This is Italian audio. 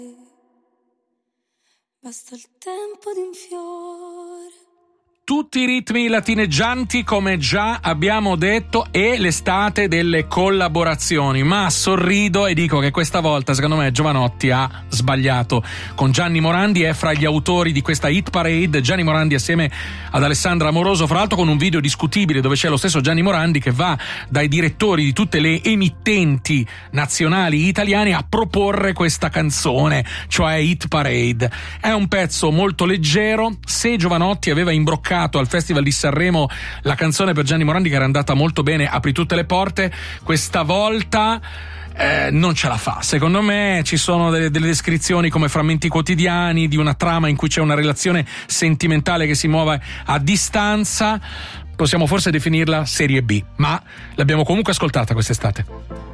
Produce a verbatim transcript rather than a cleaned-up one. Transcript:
Basta il tempo di un fiore. Tutti i ritmi latineggianti, come già abbiamo detto, e l'estate delle collaborazioni. Ma sorrido e dico che questa volta, secondo me, Jovanotti ha sbagliato. Con Gianni Morandi è fra gli autori di questa hit parade. Gianni Morandi assieme ad Alessandra Amoroso, fra l'altro con un video discutibile dove c'è lo stesso Gianni Morandi che va dai direttori di tutte le emittenti nazionali italiane a proporre questa canzone, cioè Hit Parade. È un pezzo molto leggero. Se Jovanotti aveva imbroccato al Festival di Sanremo la canzone per Gianni Morandi, che era andata molto bene, Apri tutte le porte, questa volta eh, non ce la fa. Secondo me ci sono delle, delle descrizioni come frammenti quotidiani di una trama in cui c'è una relazione sentimentale che si muove a distanza. Possiamo forse definirla serie B, ma l'abbiamo comunque ascoltata quest'estate.